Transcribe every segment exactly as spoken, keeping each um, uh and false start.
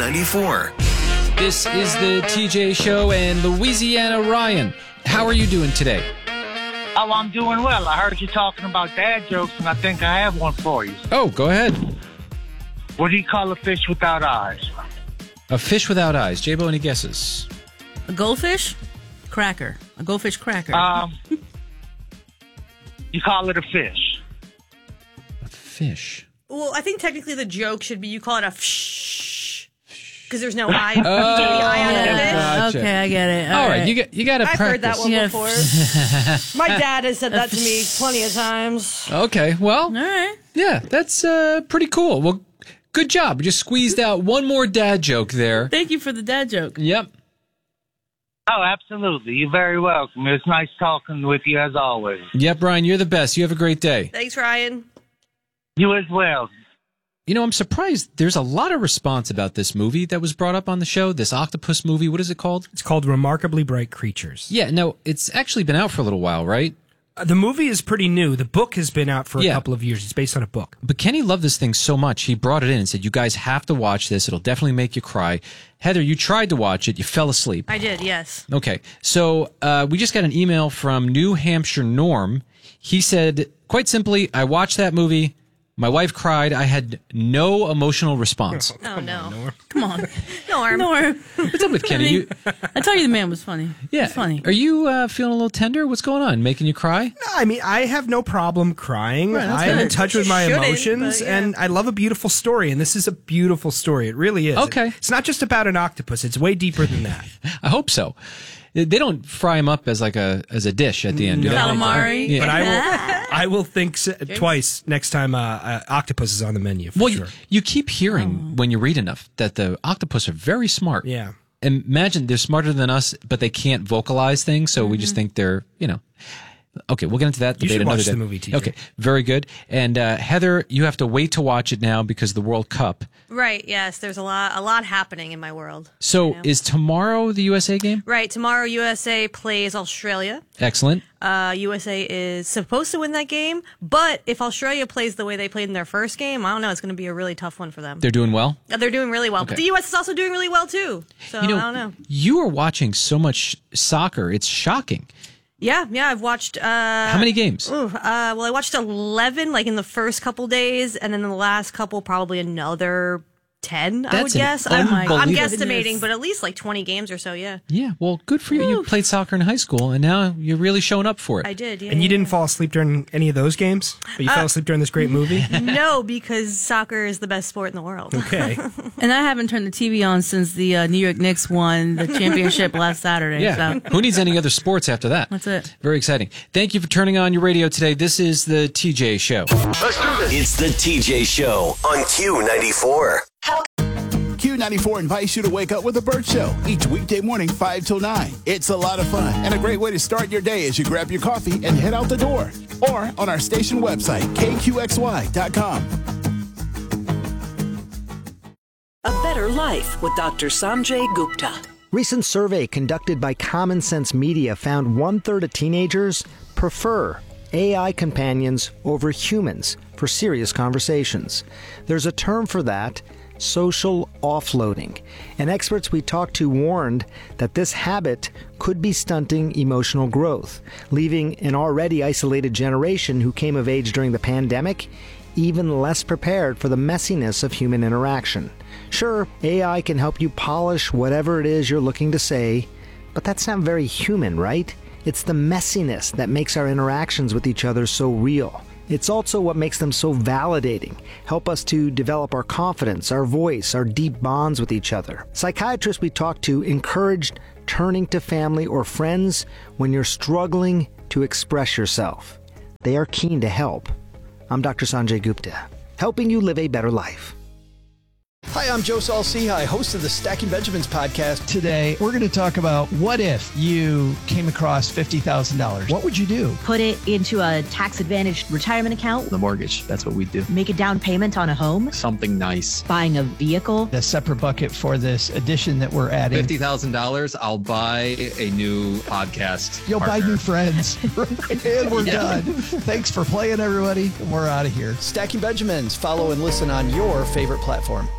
ninety-four. This is the T J Show, and Louisiana Ryan, how are you doing today? Oh, I'm doing well. I heard you talking about dad jokes, and I think I have one for you. Oh, go ahead. What do you call a fish without eyes? A fish without eyes. J-Bo, any guesses? A goldfish? Cracker. A goldfish cracker. Um, you call it a fish. A fish. Well, I think technically the joke should be you call it a fish because there's no eye. Oh, the eye out of the fish. gotcha. Okay, I get it. All right, you got you got to I've practice. heard that one Yeah. before. My dad has said that to me plenty of times. Okay, well, All right. yeah, that's uh, pretty cool. Well, good job. We just squeezed out one more dad joke there. Thank you for the dad joke. Yep. Oh, absolutely. You're very welcome. It's nice talking with you as always. Yep, Brian, you're the best. You have a great day. Thanks, Ryan. You as well. You know, I'm surprised there's a lot of response about this movie that was brought up on the show, this octopus movie. What is it called? It's called Remarkably Bright Creatures. Yeah, no, it's actually been out for a little while, right? Uh, the movie is pretty new. The book has been out for a Yeah. couple of years. It's based on a book. But Kenny loved this thing so much, he brought it in and said, you guys have to watch this. It'll definitely make you cry. Heather, you tried to watch it. You fell asleep. I did, yes. Okay, so uh, we just got an email from New Hampshire Norm. He said, quite simply, I watched that movie. My wife cried. I had no emotional response. Oh, no. Come on. Norm. Norm. What's up with Kenny? You, I told you the man was funny. yeah, He's funny. Are you uh, feeling a little tender? What's going on? Making you cry? No, I mean, I have no problem crying. that's I'm in good. touch with my Shouldn't, emotions, but yeah. and I love a beautiful story, and this is a beautiful story. It really is. Okay. It's not just about an octopus. It's way deeper than that. I hope so. They don't fry him up as like a as a dish at the end, do they? Calamari. Yeah. But I will I will think s- twice next time uh, uh, octopus is on the menu, for Well, sure. you, you keep hearing when you read enough that the octopus are very smart. Yeah. Imagine they're smarter than us, but they can't vocalize things, so we just think they're, you know. Okay, we'll get into that You debate should another watch day. the movie, T J. Okay, very good. And uh, Heather, you have to wait to watch it now because of the World Cup. Right, yes. There's a lot a lot happening in my world. So You know? is tomorrow the U S A game? Right, tomorrow U S A plays Australia. Excellent. Uh, U S A is supposed to win that game, but if Australia plays the way they played in their first game, I don't know, it's going to be a really tough one for them. They're doing well? Uh, They're doing really well, but Okay. the U S is also doing really well too. So You know, I don't know. you are watching so much soccer. It's shocking. Yeah, yeah, I've watched. Uh, How many games? Ooh, uh, well, I watched eleven, like in the first couple days, and then the last couple, probably another ten. I would That's an guess. I'm, I'm unbelievable- guesstimating, but at least like twenty games or so. Yeah, Yeah, well, good for you. You played soccer in high school, and now you're really showing up for it. I did. Yeah, And you yeah, didn't fall asleep during any of those games? But you fell asleep during this great movie? yeah. No, because soccer is the best sport in the world. Okay. And I haven't turned the T V on since the uh, New York Knicks won the championship last Saturday. Yeah. So Who needs any other sports after that? that's it. Very exciting. Thank you for turning on your radio today. This is the T J Show. It's the T J Show on Q ninety-four. Q ninety-four invites you to wake up with the Burt Show each weekday morning, five till nine. It's a lot of fun and a great way to start your day as you grab your coffee and head out the door. Or on our station website, K Q X Y dot com. A Better Life with Doctor Sanjay Gupta. Recent survey conducted by Common Sense Media found one-third of teenagers prefer A I companions over humans for serious conversations. There's a term for that, social offloading. And experts we talked to warned that this habit could be stunting emotional growth, leaving an already isolated generation who came of age during the pandemic even less prepared for the messiness of human interaction. Sure, A I can help you polish whatever it is you're looking to say, but that's not very human, right? It's the messiness that makes our interactions with each other so real. It's also what makes them so validating, help us to develop our confidence, our voice, our deep bonds with each other. Psychiatrists we talked to encouraged turning to family or friends when you're struggling to express yourself. They are keen to help. I'm Doctor Sanjay Gupta, helping you live a better life. Hi, I'm Joe Saul-Sehy, host of the Stacking Benjamins podcast. Today, we're going to talk about what if you came across fifty thousand dollars? What would you do? Put it into a tax-advantaged retirement account. The mortgage, that's what we do. Make a down payment on a home. Something nice. Buying a vehicle. A separate bucket for this addition that we're adding. fifty thousand dollars, I'll buy a new podcast You'll partner. buy new friends. And we're Yeah. done. Thanks for playing, everybody. We're out of here. Stacking Benjamins. Follow and listen on your favorite platform.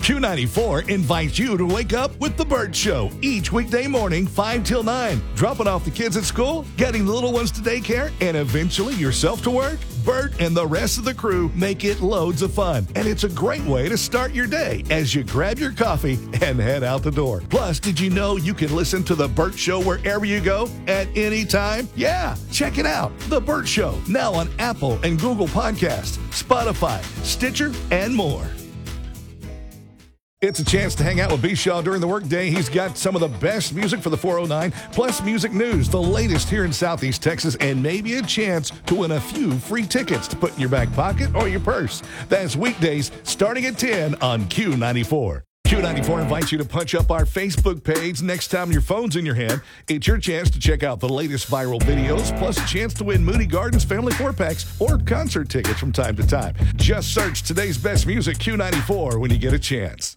Q ninety-four invites you to wake up with The Burt Show each weekday morning, five till nine. Dropping off the kids at school, getting the little ones to daycare, and eventually yourself to work. Burt and the rest of the crew make it loads of fun. And it's a great way to start your day as you grab your coffee and head out the door. Plus, did you know you can listen to The Burt Show wherever you go at any time? Yeah, check it out. The Burt Show, now on Apple and Google Podcasts, Spotify, Stitcher, and more. It's a chance to hang out with B. Shaw during the workday. He's got some of the best music for the four oh nine, plus music news, the latest here in Southeast Texas, and maybe a chance to win a few free tickets to put in your back pocket or your purse. That's weekdays starting at ten on Q ninety-four. Q ninety-four invites you to punch up our Facebook page next time your phone's in your hand. It's your chance to check out the latest viral videos, plus a chance to win Moody Gardens family four-packs or concert tickets from time to time. Just search today's best music Q ninety-four when you get a chance.